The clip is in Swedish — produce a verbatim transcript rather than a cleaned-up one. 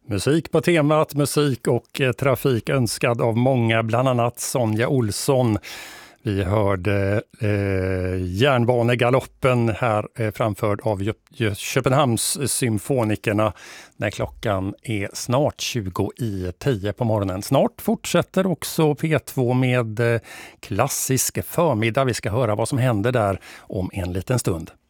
Musik på temat, musik och eh, trafik önskad av många, bland annat Sonja Olsson. Vi hörde eh, Järnbanegaloppen här eh, framförd av Jö- Jö- Köpenhamns symfonikerna när klockan är snart tjugo i tio på morgonen. Snart fortsätter också P två med eh, klassisk förmiddag. Vi ska höra vad som händer där om en liten stund.